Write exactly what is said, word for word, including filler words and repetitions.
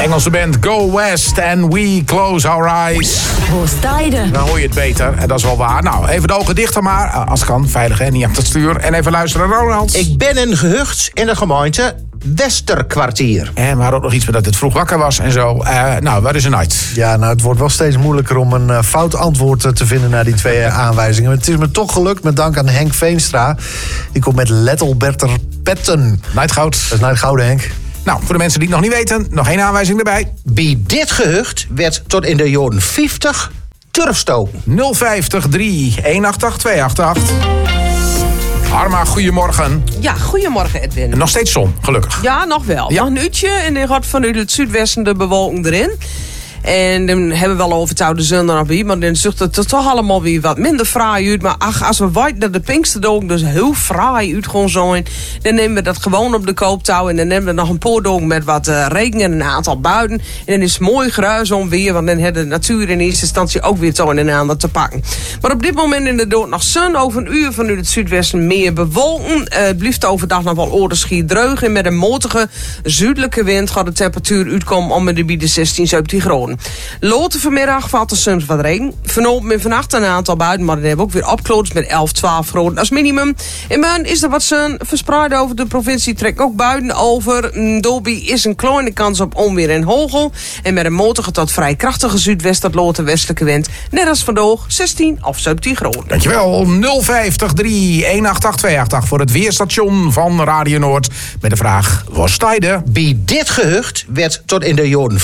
Engelse band Go West and We Close Our Eyes. Woestijden. Dan hoor je het beter en dat is wel waar. Nou, even de ogen dichter maar. Als het kan, veilig hè, niet achter het stuur. En even luisteren, Ronald. Ik ben een gehucht in de gemeente Westerkwartier. En we hadden ook nog iets met dat het vroeg wakker was en zo. Uh, nou, wat is er nou? Ja, nou, het wordt wel steeds moeilijker om een uh, fout antwoord uh, te vinden naar die twee uh, aanwijzingen. Maar het is me toch gelukt met dank aan Henk Veenstra. Die komt met Lettelberter Petten. Nijdgoud. Dat is Nijdgouden, Henk. Nou, voor de mensen die het nog niet weten, nog één aanwijzing erbij. Bij dit gehucht werd tot in de jaren vijftig turfstoken. nul vijftig drie een acht acht twee acht acht. Harma, goedemorgen. Ja, goedemorgen Edwin. Nog steeds zon, gelukkig. Ja, nog wel. Ja. Nog een uurtje en dan gaat vanuit het zuidwesten de bewolking erin. En dan hebben we wel over het oude zon er nog bij. Maar dan zucht het er toch allemaal weer wat minder fraai uit. Maar ach, als we weten dat de Pinksterdagen dus heel fraai uit gaan zijn, dan nemen we dat gewoon op de kooptouw. En dan nemen we nog een paar dagen met wat uh, regen en een aantal buien. En dan is het mooi gruis weer. Want dan heeft de natuur in eerste instantie ook weer toon en aan te pakken. Maar op dit moment inderdaad nog zon. Over een uur vanuit het zuidwesten meer bewolken. Uh, het blijft overdag nog wel oorderschiet dreug. En met een matige zuidelijke wind gaat de temperatuur uitkomen om de bieden zestien, zeventien graden. Later vanmiddag valt er soms wat regen. Vanavond en vannacht een aantal buiten, maar dan hebben we ook weer opkloot met elf, twaalf graden als minimum. En dan is er wat zon verspreid over de provincie, trekt ook buiten over. Daarbij is een kleine kans op onweer en hagel. En met een matige tot vrij krachtige zuidwest tot later westelijke wind. Net als vandaag zestien of zeventien graden. Dankjewel. nul vijftig drie een acht acht twee acht acht voor het weerstation van Radio Noord. Met de vraag, waar sta je? Bij dit gehucht werd tot in de jaren